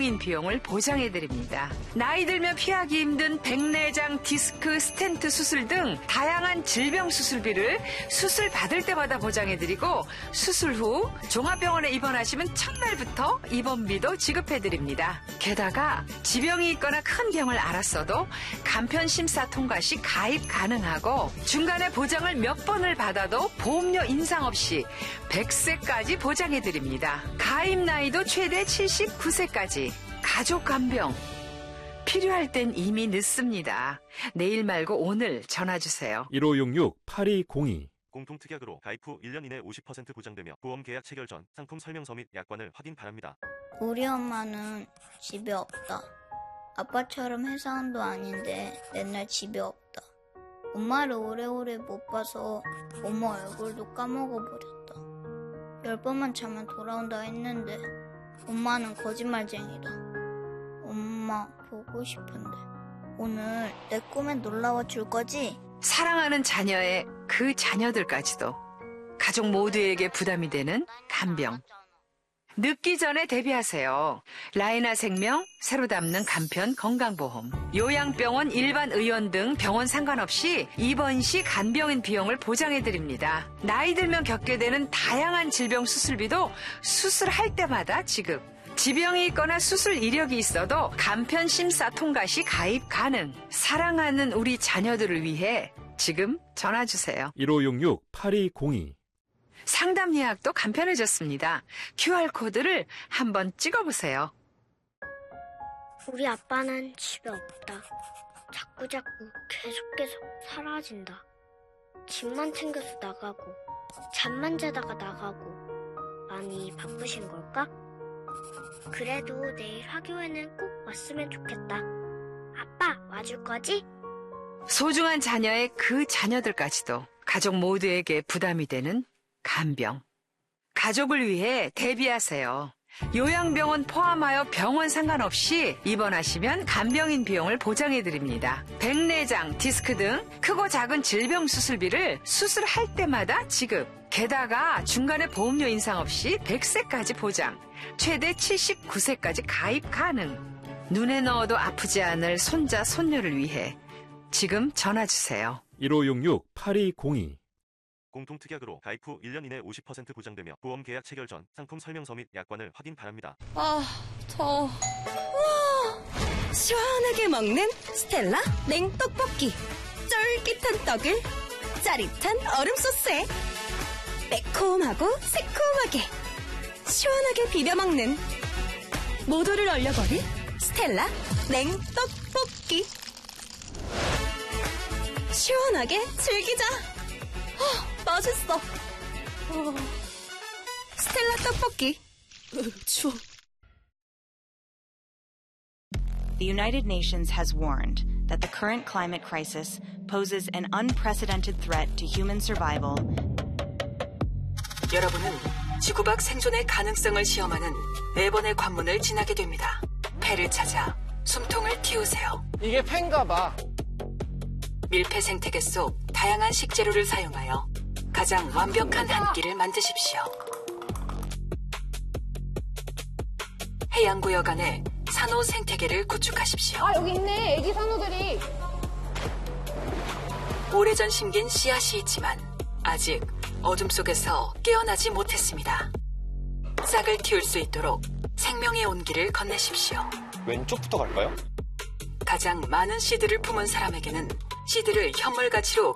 간병인 비용을 보장해드립니다. 나이 들면 피하기 힘든 백내장, 디스크, 스텐트 수술 등 다양한 질병 수술비를 수술 받을 때마다 보장해드리고 수술 후 종합병원에 입원하시면 첫날부터 입원비도 지급해드립니다. 게다가 지병이 있거나 큰 병을 앓았어도 간편심사 통과 시 가입 가능하고 중간에 보장을 몇 번을 받아도 보험료 인상 없이 100세까지 보장해드립니다. 가입 나이도 최대 79세까지. 가족 간병. 필요할 땐 이미 늦습니다. 내일 말고 오늘 전화주세요. 1566-8202 공통특약으로 가입 후 1년 이내 50% 보장되며 보험 계약 체결 전 상품 설명서 및 약관을 확인 바랍니다. 우리 엄마는 집에 없다. 아빠처럼 회사원도 아닌데 맨날 집에 없다. 엄마를 오래오래 못 봐서 엄마 얼굴도 까먹어버렸다. 10번만 자면 돌아온다 했는데 엄마는 거짓말쟁이다. 엄마 보고 싶은데 오늘 내 꿈에 놀러와 줄 거지? 사랑하는 자녀의 그 자녀들까지도 가족 모두에게 부담이 되는 간병. 늦기 전에 대비하세요. 라이나 생명, 새로 담는 간편 건강보험. 요양병원, 일반 의원 등 병원 상관없이 입원 시 간병인 비용을 보장해드립니다. 나이 들면 겪게 되는 다양한 질병 수술비도 수술할 때마다 지급. 지병이 있거나 수술 이력이 있어도 간편 심사 통과 시 가입 가능. 사랑하는 우리 자녀들을 위해 지금 전화주세요. 1566-8202 상담 예약도 간편해졌습니다. QR코드를 한번 찍어보세요. 우리 아빠는 집에 없다. 자꾸자꾸 계속 사라진다. 집만 챙겨서 나가고 잠만 자다가 나가고 많이 바쁘신 걸까? 그래도 내일 화교에는 꼭 왔으면 좋겠다. 아빠 와줄 거지? 소중한 자녀의 그 자녀들까지도 가족 모두에게 부담이 되는 간병. 가족을 위해 대비하세요. 요양병원 포함하여 병원 상관없이 입원하시면 간병인 비용을 보장해드립니다. 백내장, 디스크 등 크고 작은 질병 수술비를 수술할 때마다 지급. 게다가 중간에 보험료 인상 없이 100세까지 보장. 최대 79세까지 가입 가능. 눈에 넣어도 아프지 않을 손자, 손녀를 위해 지금 전화주세요. 1566-8202 공통특약으로 가입 후 1년 이내 50% 보장되며 보험 계약 체결 전 상품 설명서 및 약관을 확인 바랍니다. 더워. 와, 시원하게 먹는 스텔라 냉떡볶이. 쫄깃한 떡을 짜릿한 얼음 소스에 매콤하고 새콤하게 시원하게 비벼 먹는 모두를 얼려버릴 스텔라 냉떡볶이. 시원하게 즐기자. 맛있어. 스텔라 떡볶이. 추워. The United Nations has warned that the current climate crisis poses an unprecedented threat to human survival. 여러분은 지구 밖 생존의 가능성을 시험하는 4번의 관문을 지나게 됩니다. 폐를 찾아 숨통을 틔우세요. 이게 폐인가 봐. 밀폐 생태계 속 다양한 식재료를 사용하여 가장 완벽한 한 끼를 만드십시오. 해양구역 안에 산호 생태계를 구축하십시오. 여기 있네. 애기 산호들이. 오래전 심긴 씨앗이 있지만 아직 어둠 속에서 깨어나지 못했습니다. 싹을 틔울 수 있도록 생명의 온기를 건네십시오. 왼쪽부터 갈까요? 가장 많은 씨드를 품은 사람에게는 씨드를 현물 가치로